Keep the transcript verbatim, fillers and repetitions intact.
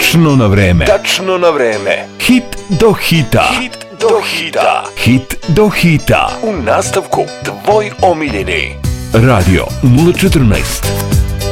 Tačno na vreme. Tačno na vreme. Hit do hita. Hit do hita. Hit do hita. U nastavku tvoj omiljeni. Radio nula četrnaest.